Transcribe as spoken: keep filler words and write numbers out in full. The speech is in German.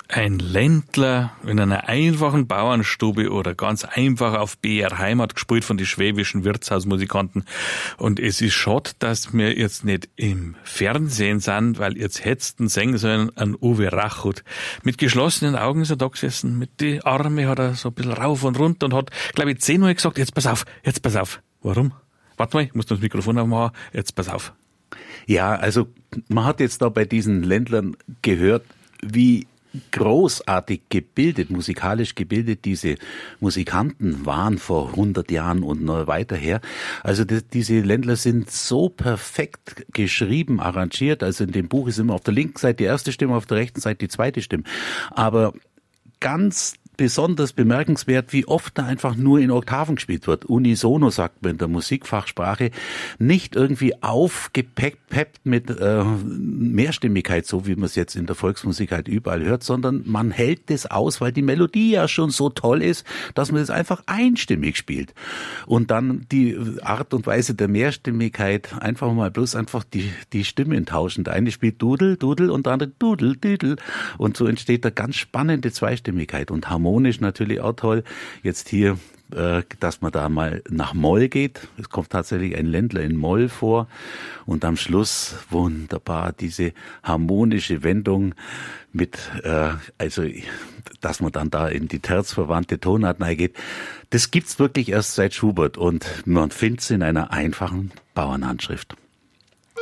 Ein Ländler in einer einfachen Bauernstube oder ganz einfach auf B R Heimat gespielt von den schwäbischen Wirtshausmusikanten. Und es ist schade, dass wir jetzt nicht im Fernsehen sind, weil jetzt hättest singen sollen an Uwe Rachut. Mit geschlossenen Augen ist er da gesessen, mit die Arme hat er so ein bisschen rauf und runter und hat, glaube ich, zehnmal gesagt, jetzt pass auf, jetzt pass auf. Warum? Warte mal, ich muss das Mikrofon aufmachen, jetzt pass auf. Ja, also man hat jetzt da bei diesen Ländlern gehört, wie großartig gebildet, musikalisch gebildet diese Musikanten waren vor hundert Jahren und noch weiter her. Also die, diese Ländler sind so perfekt geschrieben, arrangiert. Also in dem Buch ist immer auf der linken Seite die erste Stimme, auf der rechten Seite die zweite Stimme. Aber ganz besonders bemerkenswert, wie oft da einfach nur in Oktaven gespielt wird. Unisono, sagt man in der Musikfachsprache. Nicht irgendwie aufgepeppt mit äh, Mehrstimmigkeit, so wie man es jetzt in der Volksmusik halt überall hört, sondern man hält das aus, weil die Melodie ja schon so toll ist, dass man das einfach einstimmig spielt. Und dann die Art und Weise der Mehrstimmigkeit, einfach mal bloß einfach die, die Stimmen tauschen. Der eine spielt Dudel, Dudel und der andere Dudel, Dudel. Und so entsteht da ganz spannende Zweistimmigkeit und Harmonie. Harmonisch natürlich auch toll. Jetzt hier, äh, dass man da mal nach Moll geht. Es kommt tatsächlich ein Ländler in Moll vor. Und am Schluss wunderbar diese harmonische Wendung mit, äh, also, dass man dann da in die terzverwandte Tonart geht. Das gibt's wirklich erst seit Schubert und man findet es in einer einfachen Bauernhandschrift.